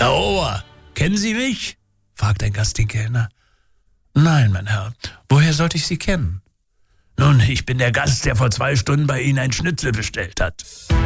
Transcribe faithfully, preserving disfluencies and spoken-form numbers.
Herr Ober, kennen Sie mich? Fragt ein Gast den Kellner. Nein, mein Herr, woher sollte ich Sie kennen? Nun, ich bin der Gast, der vor zwei Stunden bei Ihnen ein Schnitzel bestellt hat.